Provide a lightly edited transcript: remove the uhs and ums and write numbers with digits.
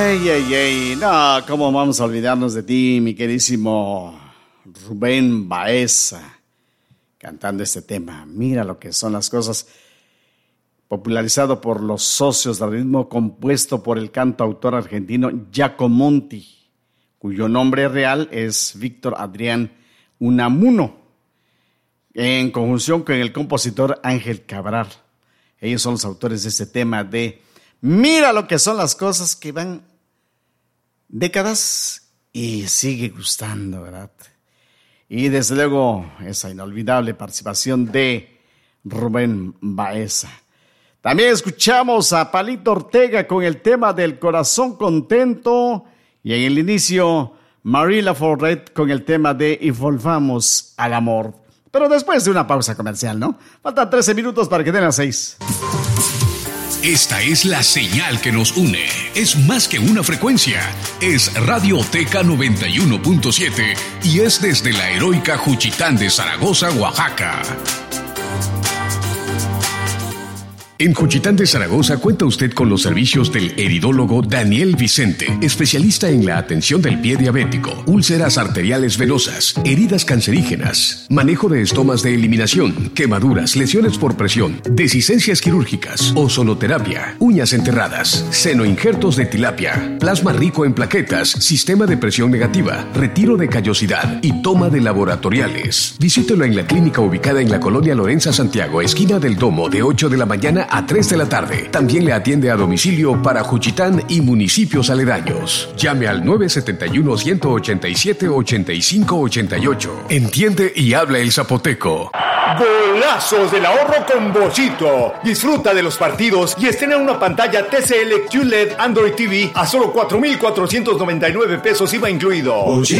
No, ¿cómo vamos a olvidarnos de ti, mi queridísimo Rubén Baeza, cantando este tema? Mira lo que son las cosas, popularizado por los socios del ritmo, compuesto por el cantautor argentino Giacomonti, cuyo nombre real es Víctor Adrián Unamuno, en conjunción con el compositor Ángel Cabral. Ellos son los autores de este tema de Mira lo que son las cosas, que van décadas y sigue gustando, ¿verdad? Y desde luego esa inolvidable participación de Rubén Baeza. También escuchamos a Palito Ortega con el tema del Corazón Contento, y en el inicio Marie Laforêt con el tema de Y volvamos al amor. Pero después de una pausa comercial, ¿no? Faltan 13 minutos para que den las 6. Esta es la señal que nos une. Es más que una frecuencia. Es Radioteca 91.7 y es desde la heroica Juchitán de Zaragoza, Oaxaca. En Juchitán de Zaragoza cuenta usted con los servicios del heridólogo Daniel Vicente, especialista en la atención del pie diabético, úlceras arteriales venosas, heridas cancerígenas, manejo de estomas de eliminación, quemaduras, lesiones por presión, desicencias quirúrgicas, ozonoterapia, uñas enterradas, senoinjertos de tilapia, plasma rico en plaquetas, sistema de presión negativa, retiro de callosidad y toma de laboratoriales. Visítelo en la clínica ubicada en la colonia Lorenza Santiago, esquina del Domo, de 8 de la mañana a 3 de la tarde. También le atiende a domicilio para Juchitán y municipios aledaños. Llame al 971-187-8588. Entiende y habla el zapoteco. Golazos del ahorro con Bochito. Disfruta de los partidos y estrena una pantalla TCL QLED Android TV a solo 4,499 pesos IVA incluido.